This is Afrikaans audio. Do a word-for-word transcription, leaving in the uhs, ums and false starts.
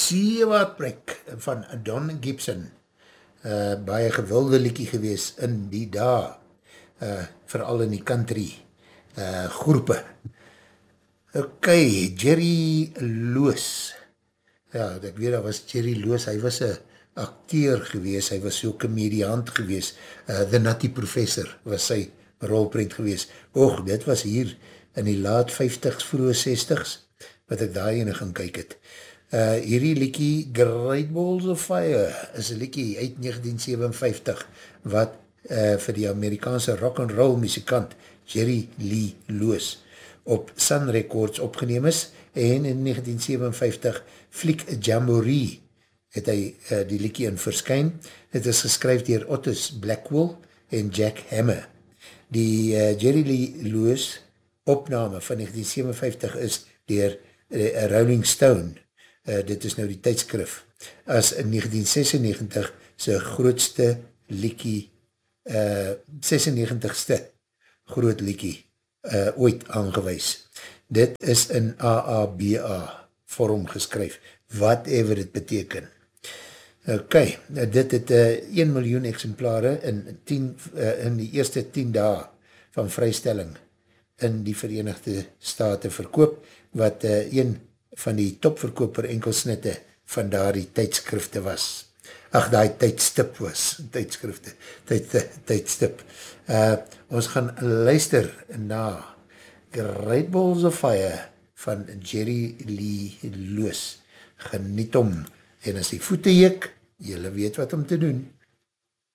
Sea Heartbreak van Don Gibson, uh, baie gewilde liedjie gewees in die dae, uh, vooral in die country uh, groepe. Ok, Jerry Loos, ja, ek weet, dat was Jerry Loos, hy was een acteur gewees, hy was so comediant gewees, uh, The Nutty Professor was sy rolprent gewees. Och, dit was hier in die laat vyftigs, vroege sestigs, wat ek daar ene gaan kyk het. Uh, hierdie liekie Great Balls of Fire is een liekie uit negentien sevenenvyftig wat uh, vir die Amerikaanse rock and roll muzikant Jerry Lee Lewis op Sun Records opgeneem is en in negentien sevenenvyftig Fliek Jamboree het hy uh, die liekie in verskyn. Het is geskryf dier Otis Blackwell en Jack Hammer. Die uh, Jerry Lee Lewis opname van negentien sevenenvyftig is dier uh, Rolling Stone. Uh, dit is nou die tydskrif, as in negentien sesennegentig sy grootste liekie, uh, sesennegentigste groot liekie uh, ooit aangewys. Dit is in A A B A vorm geskryf, whatever dit beteken. Ok, dit het uh, een miljoen exemplare in, tien, uh, in die eerste tien dae van vrystelling in die Verenigde State verkoop, wat uh, een van die topverkoper enkelsnitte van daar die tydskrifte was. Ach, die tydstip was, tydskrifte, tyd, tydstip. Uh, ons gaan luister na Great Balls of Fire van Jerry Lee Lewis. Geniet om, en as die voete juk, jylle weet wat om te doen.